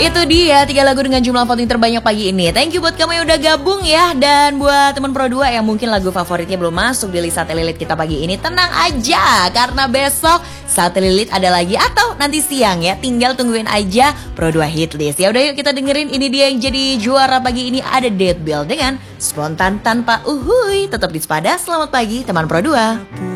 Itu dia 3 lagu dengan jumlah voting terbanyak pagi ini. Thank you buat kamu yang udah gabung ya. Dan buat teman Pro 2 yang mungkin lagu favoritnya belum masuk di list Sate Lilit kita pagi ini, tenang aja, karena besok Sate Lilit ada lagi atau nanti siang ya. Tinggal tungguin aja Pro 2 hit list. Ya udah yuk kita dengerin, ini dia yang jadi juara pagi ini, ada Dead Bill dengan Spontan Tanpa Uhuy. Tetap di Sepada, selamat pagi teman Pro 2.